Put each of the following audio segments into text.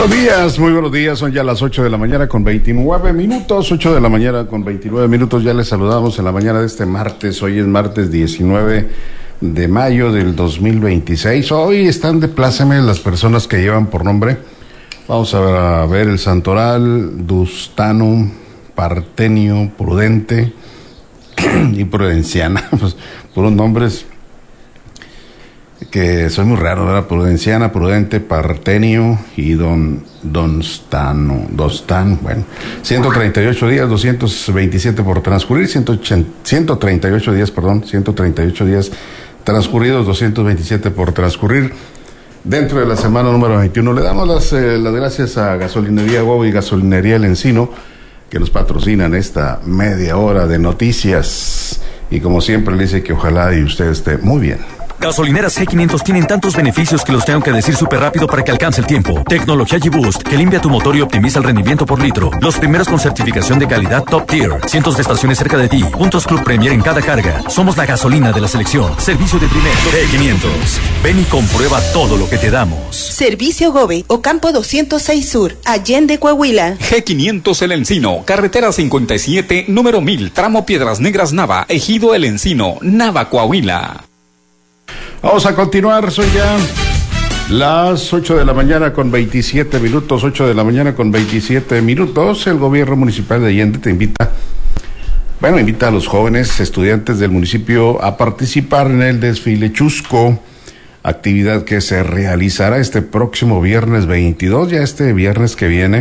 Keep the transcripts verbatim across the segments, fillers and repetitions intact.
Buenos días, muy buenos días, son ya las ocho de la mañana con veintinueve minutos, ocho de la mañana con veintinueve minutos, ya les saludamos en la mañana de este martes, hoy es martes diecinueve de mayo del dos mil veintiséis, hoy están de pláceme las personas que llevan por nombre, vamos a ver, a ver el Santoral, Dustano, Partenio, Prudente y Prudenciana, pues puros nombres que soy muy raro, ¿verdad? Prudenciana, Prudente, Partenio y Don Donstano, Dostan, bueno, ciento treinta y ocho días, doscientos veintisiete por transcurrir, ciento treinta y ocho días, perdón, ciento treinta y ocho días transcurridos, doscientos veintisiete por transcurrir dentro de la semana número veintiuno. Le damos las, eh, las gracias a Gasolinería Go y Gasolinería El Encino, que nos patrocinan esta media hora de noticias, y como siempre le dice que ojalá y usted esté muy bien. Gasolineras G quinientos tienen tantos beneficios que los tengo que decir súper rápido para que alcance el tiempo. Tecnología G-Boost, que limpia tu motor y optimiza el rendimiento por litro. Los primeros con certificación de calidad Top Tier. Cientos de estaciones cerca de ti. Puntos Club Premier en cada carga. Somos la gasolina de la selección. Servicio de primer. G quinientos. Ven y comprueba todo lo que te damos. Servicio Gobe, Ocampo doscientos seis Sur, Allende, Coahuila. G quinientos El Encino, carretera cincuenta y siete, número mil, tramo Piedras Negras Nava, Ejido El Encino, Nava, Coahuila. Vamos a continuar, son ya las ocho de la mañana con veintisiete minutos, ocho de la mañana con veintisiete minutos. El gobierno municipal de Allende te invita, bueno, invita a los jóvenes estudiantes del municipio a participar en el desfile Chusco, actividad que se realizará este próximo viernes veintidós, ya este viernes que viene,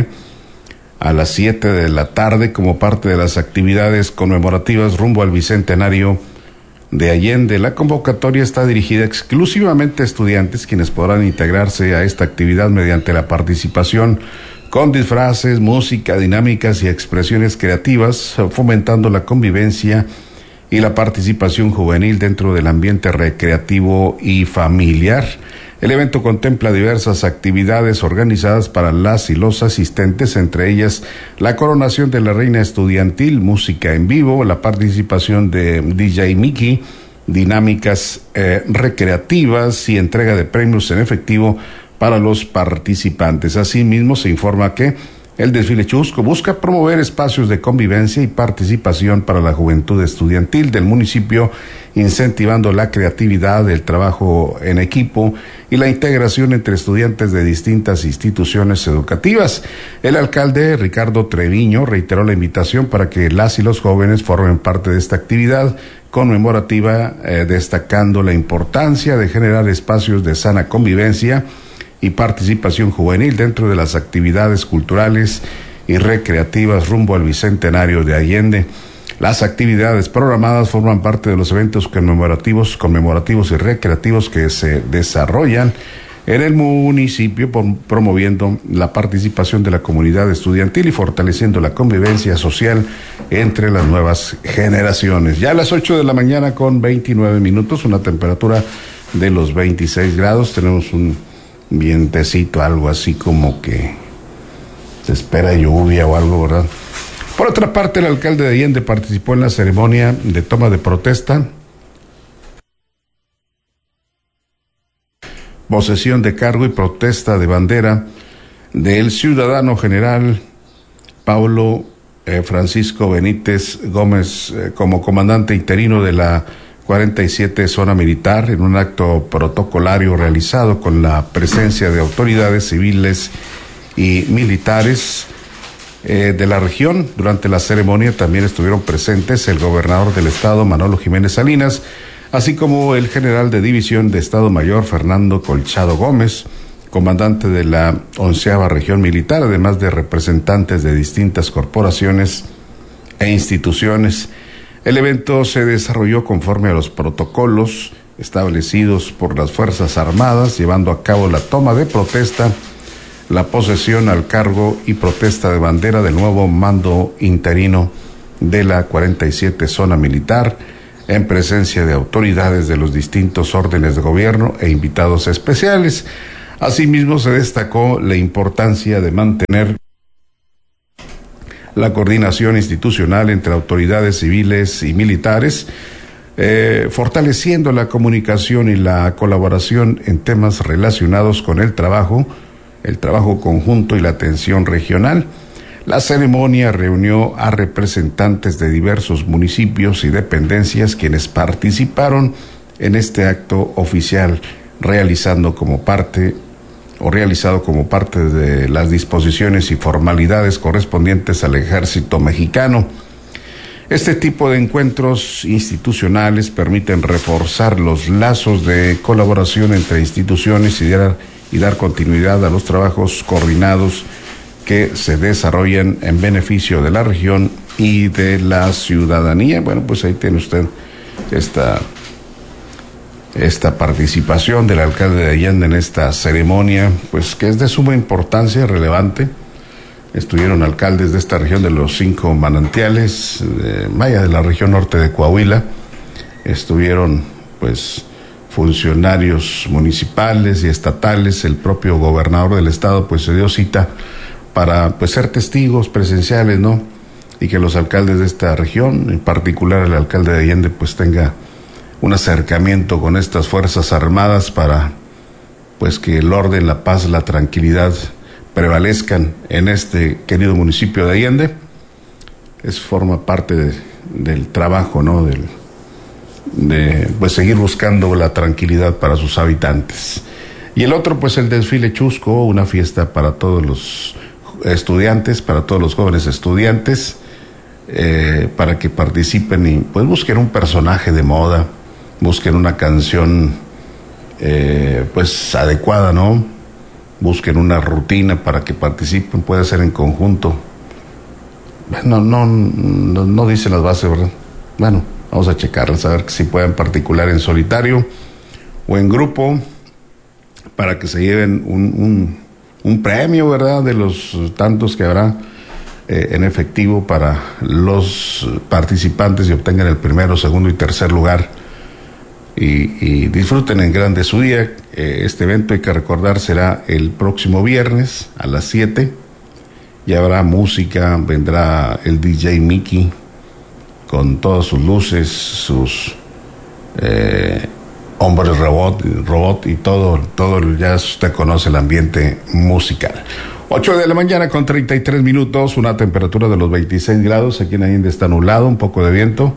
a las siete de la tarde, como parte de las actividades conmemorativas rumbo al bicentenario de Allende. La convocatoria está dirigida exclusivamente a estudiantes, quienes podrán integrarse a esta actividad mediante la participación con disfraces, música, dinámicas y expresiones creativas, fomentando la convivencia y la participación juvenil dentro del ambiente recreativo y familiar. El evento contempla diversas actividades organizadas para las y los asistentes, entre ellas la coronación de la reina estudiantil, música en vivo, la participación de D J Mickey, dinámicas eh, recreativas y entrega de premios en efectivo para los participantes. Asimismo, se informa que el desfile Chusco busca promover espacios de convivencia y participación para la juventud estudiantil del municipio, incentivando la creatividad, el trabajo en equipo y la integración entre estudiantes de distintas instituciones educativas. El alcalde Ricardo Treviño reiteró la invitación para que las y los jóvenes formen parte de esta actividad conmemorativa, eh, destacando la importancia de generar espacios de sana convivencia y participación juvenil dentro de las actividades culturales y recreativas rumbo al bicentenario de Allende. Las actividades programadas forman parte de los eventos conmemorativos, conmemorativos y recreativos que se desarrollan en el municipio, promoviendo la participación de la comunidad estudiantil y fortaleciendo la convivencia social entre las nuevas generaciones. Ya a las ocho de la mañana con veintinueve minutos, una temperatura de los veintiséis grados, tenemos un vientecito, algo así como que se espera lluvia o algo, ¿verdad? Por otra parte, el alcalde de Allende participó en la ceremonia de toma de protesta, posesión de cargo y protesta de bandera del ciudadano general Paulo eh, Francisco Benítez Gómez eh, como comandante interino de la cuarenta y siete Zona Militar, en un acto protocolario realizado con la presencia de autoridades civiles y militares eh, de la región. Durante la ceremonia también estuvieron presentes el gobernador del estado, Manolo Jiménez Salinas, así como el general de división de Estado Mayor, Fernando Colchado Gómez, comandante de la onceava Región Militar, además de representantes de distintas corporaciones e instituciones. El evento se desarrolló conforme a los protocolos establecidos por las Fuerzas Armadas, llevando a cabo la toma de protesta, la posesión al cargo y protesta de bandera del nuevo mando interino de la cuarenta y siete Zona Militar, en presencia de autoridades de los distintos órdenes de gobierno e invitados especiales. Asimismo, se destacó la importancia de mantener la coordinación institucional entre autoridades civiles y militares, eh, fortaleciendo la comunicación y la colaboración en temas relacionados con el trabajo, el trabajo conjunto y la atención regional. La ceremonia reunió a representantes de diversos municipios y dependencias quienes participaron en este acto oficial, realizando como parte o realizado como parte de las disposiciones y formalidades correspondientes al ejército mexicano. Este tipo de encuentros institucionales permiten reforzar los lazos de colaboración entre instituciones y dar, y dar continuidad a los trabajos coordinados que se desarrollan en beneficio de la región y de la ciudadanía. Bueno, pues ahí tiene usted esta, esta participación del alcalde de Allende en esta ceremonia, pues que es de suma importancia, relevante. Estuvieron alcaldes de esta región de los cinco manantiales, de Maya, de la región norte de Coahuila. Estuvieron, pues, funcionarios municipales y estatales. El propio gobernador del estado, pues, se dio cita para, pues, ser testigos presenciales, ¿no? Y que los alcaldes de esta región, en particular el alcalde de Allende, pues, tenga un acercamiento con estas fuerzas armadas para, pues, que el orden, la paz, la tranquilidad prevalezcan en este querido municipio de Allende. Es forma parte de, del trabajo, ¿no? Del, de, pues, seguir buscando la tranquilidad para sus habitantes. Y el otro, pues, el desfile chusco, una fiesta para todos los estudiantes, para todos los jóvenes estudiantes, eh, para que participen y, pues, busquen un personaje de moda, busquen una canción, eh, pues, adecuada, ¿no? Busquen una rutina para que participen, puede ser en conjunto. No, no, no, no dice las bases, ¿verdad? Bueno, vamos a checarlas, a ver si pueden particular en solitario o en grupo, para que se lleven un, un, un premio, ¿verdad? De los tantos que habrá eh, en efectivo para los participantes y obtengan el primero, segundo y tercer lugar. Y, y disfruten en grande su día. Eh, este evento, hay que recordar, será el próximo viernes a las siete. Y habrá música, vendrá el D J Mickey con todas sus luces, sus eh, hombres robot, robot y todo, todo, ya usted conoce el ambiente musical. ocho de la mañana con treinta y tres minutos, una temperatura de los veintiséis grados, aquí en Allende está nublado, un poco de viento.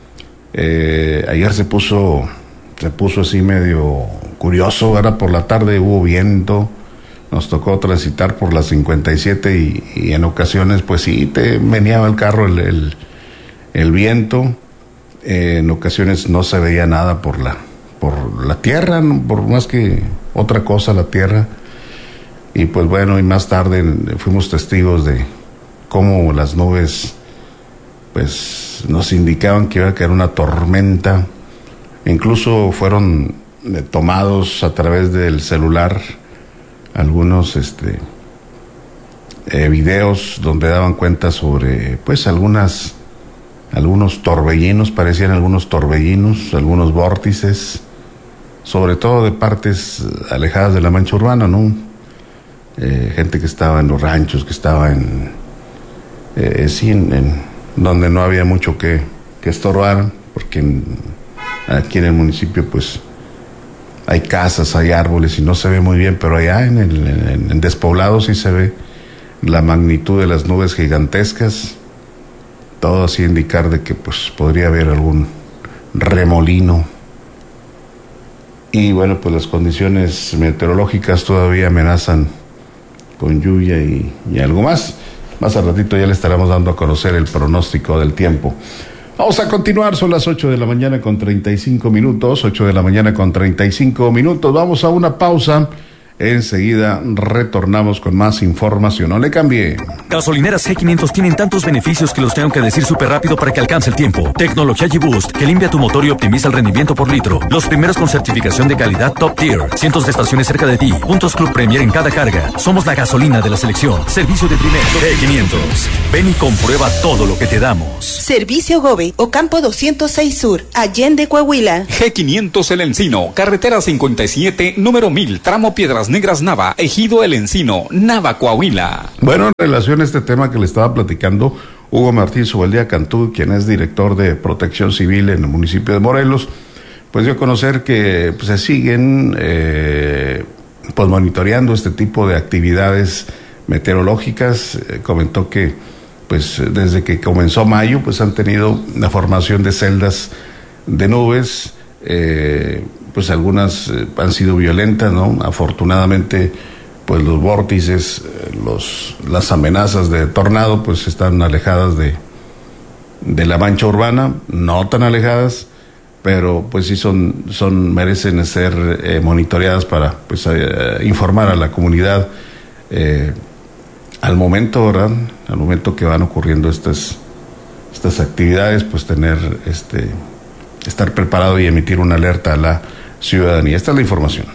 Eh, ayer se puso... se puso así medio curioso, ahora por la tarde hubo viento, nos tocó transitar por la cincuenta y siete y, y en ocasiones pues sí te meneaba el carro el, el, el viento, eh, en ocasiones no se veía nada por la, por la tierra, por más que otra cosa la tierra, y pues bueno, y más tarde fuimos testigos de cómo las nubes pues nos indicaban que iba a caer una tormenta. Incluso fueron eh, tomados a través del celular algunos este eh, videos donde daban cuenta sobre pues algunas algunos torbellinos, parecían algunos torbellinos, algunos vórtices, sobre todo de partes alejadas de la mancha urbana, ¿no? Eh, gente que estaba en los ranchos, que estaba en eh, sí, en, en donde no había mucho que, que estorbar, porque en, aquí en el municipio pues hay casas, hay árboles y no se ve muy bien, pero allá en el en, en despoblado sí se ve la magnitud de las nubes gigantescas, todo así indicar de que pues podría haber algún remolino. Y bueno, pues las condiciones meteorológicas todavía amenazan con lluvia y, y algo más. Más al ratito ya le estaremos dando a conocer el pronóstico del tiempo. Vamos a continuar, son las ocho de la mañana con treinta y cinco minutos, ocho de la mañana con treinta y cinco minutos, vamos a una pausa, enseguida retornamos con más información, no le cambie. Gasolineras G quinientos tienen tantos beneficios que los tengo que decir súper rápido para que alcance el tiempo. Tecnología G-Boost, que limpia tu motor y optimiza el rendimiento por litro. Los primeros con certificación de calidad Top Tier. Cientos de estaciones cerca de ti. Puntos Club Premier en cada carga. Somos la gasolina de la selección. Servicio de primera. G quinientos. Ven y comprueba todo lo que te damos. Servicio Gobe, Ocampo doscientos seis Sur, Allende, Coahuila. G quinientos El Encino, carretera cincuenta y siete, número mil, tramo Piedras Negras Nava, Ejido El Encino, Nava, Coahuila. Bueno, en relación a este tema que le estaba platicando, Hugo Martín Subeldía Cantú, quien es director de Protección Civil en el municipio de Morelos, pues dio a conocer que pues, se siguen eh, pues monitoreando este tipo de actividades meteorológicas. Eh, comentó que pues desde que comenzó mayo pues han tenido la formación de celdas de nubes, eh, pues algunas eh, han sido violentas, ¿no? Afortunadamente pues los vórtices, eh, los las amenazas de tornado pues están alejadas de de la mancha urbana, no tan alejadas, pero pues sí son son merecen ser eh, monitoreadas para pues eh, informar a la comunidad eh, al momento, ¿verdad? Al momento que van ocurriendo estas estas actividades, pues tener este estar preparado y emitir una alerta a la ciudadanía. Esta es la información.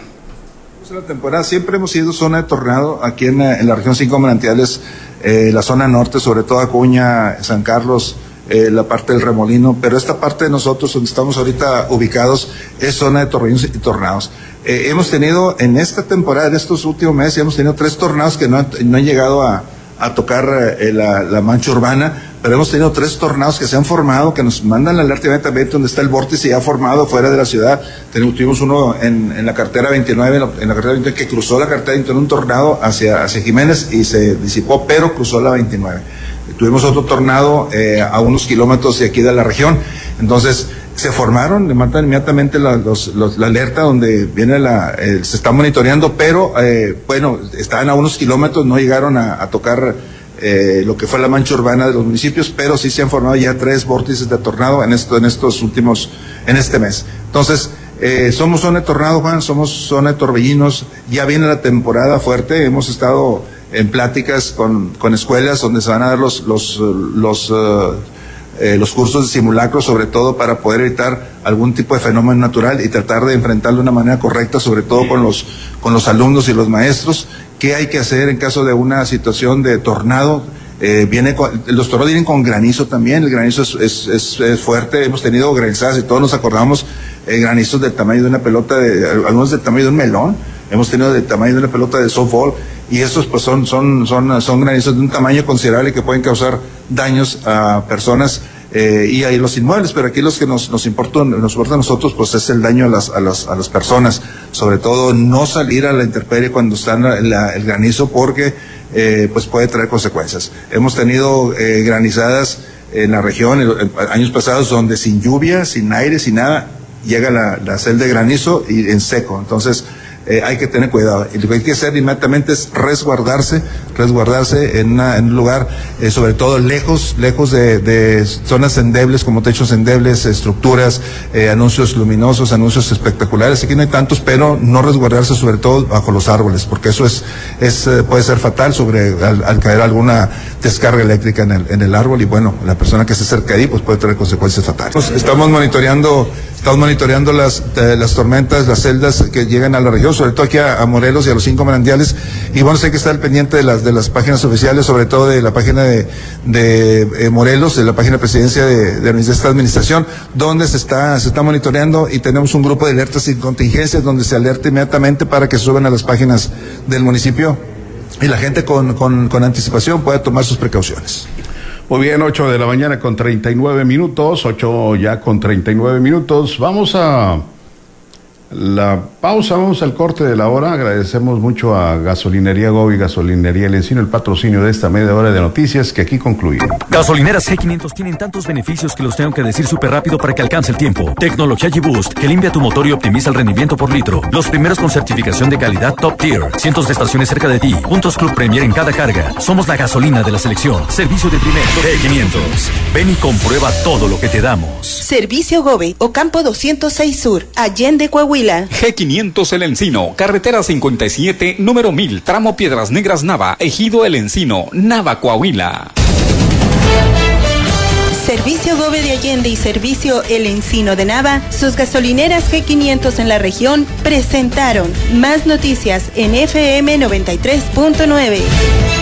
La temporada siempre hemos sido zona de tornado aquí en, en la región Cinco Manantiales, eh, la zona norte, sobre todo Acuña, San Carlos, eh, la parte del Remolino, pero esta parte de nosotros donde estamos ahorita ubicados es zona de torbellinos y tornados. Eh, hemos tenido en esta temporada, en estos últimos meses, hemos tenido tres tornados que no han, no han llegado a, a tocar eh, la, la mancha urbana, pero hemos tenido tres tornados que se han formado, que nos mandan la alerta inmediatamente donde está el vórtice ya formado fuera de la ciudad. Tenemos, tuvimos uno en, en la carretera veintinueve, en la, en la carretera veintinueve, que cruzó la carretera veintinueve, un tornado hacia, hacia Jiménez y se disipó, pero cruzó la veintinueve. Tuvimos otro tornado eh, a unos kilómetros de aquí de la región. Entonces, se formaron, le mandan inmediatamente la, los, los, la alerta donde viene la, eh, se está monitoreando, pero eh, bueno, estaban a unos kilómetros, no llegaron a, a tocar eh, lo que fue la mancha urbana de los municipios, pero sí se han formado ya tres vórtices de tornado en esto, en estos últimos, en este mes. Entonces, eh, somos zona de tornado, Juan, somos zona de torbellinos, ya viene la temporada fuerte, hemos estado en pláticas con, con escuelas donde se van a dar los, los, los, uh, Eh, los cursos de simulacro, sobre todo para poder evitar algún tipo de fenómeno natural y tratar de enfrentarlo de una manera correcta, sobre todo con los, con los alumnos y los maestros. ¿Qué hay que hacer en caso de una situación de tornado? Eh, viene con, los tornados vienen con granizo también, el granizo es, es, es, es fuerte, hemos tenido granizadas y todos nos acordamos, eh, granizos del tamaño de una pelota, de, algunos del tamaño de un melón, hemos tenido del tamaño de una pelota de softball, y estos pues son, son, son, son granizos de un tamaño considerable que pueden causar daños a personas eh, y a los inmuebles, pero aquí los que nos, nos importan, nos importa a nosotros pues es el daño a las, a las, a las personas, sobre todo no salir a la intemperie cuando está la, la, el granizo porque eh, pues puede traer consecuencias. Hemos tenido eh, granizadas en la región en, en años pasados donde sin lluvia, sin aire, sin nada, llega la, la celda de granizo y en seco, entonces Eh, hay que tener cuidado. Y lo que hay que hacer inmediatamente es resguardarse, resguardarse en, una, en un lugar, eh, sobre todo lejos, lejos de, de zonas endebles, como techos endebles, estructuras, eh, anuncios luminosos, anuncios espectaculares. Aquí no hay tantos, pero no resguardarse sobre todo bajo los árboles, porque eso es, es eh, puede ser fatal sobre al, al caer alguna descarga eléctrica en el, en el árbol y bueno, la persona que se acerca ahí pues puede tener consecuencias fatales. Estamos monitoreando, estamos monitoreando las, eh, las tormentas, las celdas que llegan a la región, sobre todo aquí a, a Morelos y a los Cinco Manantiales, y bueno, hay que estar al pendiente de las de las páginas oficiales, sobre todo de la página de, de eh, Morelos, de la página de presidencia de, de esta administración, donde se está se está monitoreando y tenemos un grupo de alertas y contingencias donde se alerta inmediatamente para que suban a las páginas del municipio y la gente con, con, con anticipación pueda tomar sus precauciones. Muy bien, ocho de la mañana con treinta y nueve minutos, ocho ya con treinta y nueve minutos. Vamos a la pausa, vamos al corte de la hora. Agradecemos mucho a Gasolinería Gobi, Gasolinería El Encino, el patrocinio de esta media hora de noticias que aquí concluye. Gasolineras G quinientos tienen tantos beneficios que los tengo que decir súper rápido para que alcance el tiempo. Tecnología G-Boost, que limpia tu motor y optimiza el rendimiento por litro. Los primeros con certificación de calidad Top Tier. Cientos de estaciones cerca de ti. Puntos Club Premier en cada carga. Somos la gasolina de la selección. Servicio de primer. G quinientos. Ven y comprueba todo lo que te damos. Servicio Gobi, Ocampo doscientos seis Sur, Allende, Coahuila. G quinientos El Encino, carretera cincuenta y siete, número mil, tramo Piedras Negras Nava, Ejido El Encino, Nava, Coahuila. Servicio Gobi de Allende y Servicio El Encino de Nava, sus gasolineras G quinientos en la región, presentaron más noticias en F M noventa y tres punto nueve.